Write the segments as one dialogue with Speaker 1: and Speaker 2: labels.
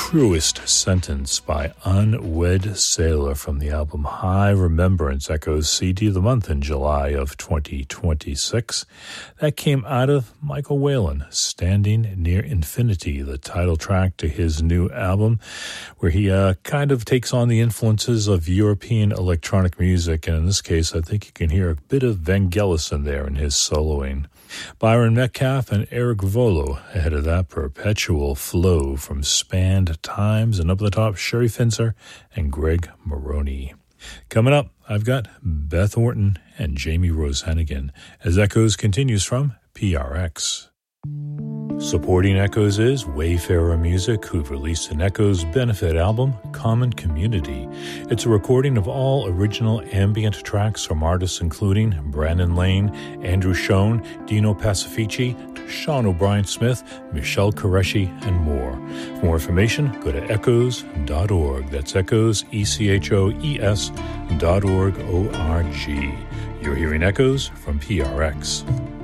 Speaker 1: Truest Sentence by Unwed Sailor from the album High Remembrance, Echoes CD of the Month in July of 2026. That came out of Michael Whalen, Standing Near Infinity, the title track to his new album, where he kind of takes on the influences of European electronic music, and in this case, I think you can hear a bit of Vangelis in there in his soloing. Byron Metcalf and Eric Volo ahead of that, Perpetual Flow from Spanned Times, and up the top, Sherry Finzer and Greg Maroney. Coming up, I've got Beth Orton and Jamie Rose Hennigan as Echoes continues from PRX. Supporting Echoes is Wayfarer Music, who've released an Echoes benefit album, Common Community. It's a recording of all original ambient tracks from artists including Brandon Lane, Andrew Schoen, Dino Pacifici, Sean O'Brien Smith, Michelle Qureshi, and more. For more information, go to echoes.org. That's Echoes, ECHOES.org, O-R-G. You're hearing Echoes from PRX.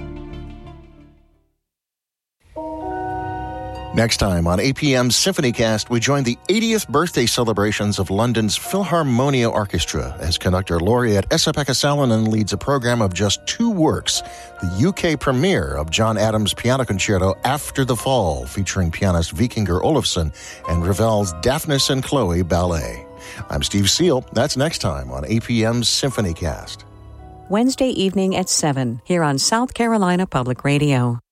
Speaker 2: Next time on APM's SymphonyCast, we join the 80th birthday celebrations of London's Philharmonia Orchestra as conductor laureate Esa-Pekka Salonen leads a program of just 2 works, the UK premiere of John Adams' Piano Concerto After the Fall, featuring pianist Vikingur Olafsson, and Ravel's Daphnis and Chloe Ballet. I'm Steve Seal. That's next time on APM's SymphonyCast.
Speaker 3: Wednesday evening at 7 here on South Carolina Public Radio.